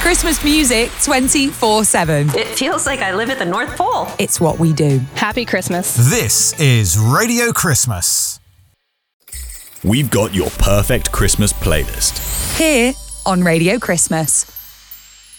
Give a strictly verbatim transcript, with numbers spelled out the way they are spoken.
Christmas music twenty-four seven. It feels like I live at the North Pole. It's what we do. Happy Christmas. This is Radio Christmas. We've got your perfect Christmas playlist Here on Radio Christmas.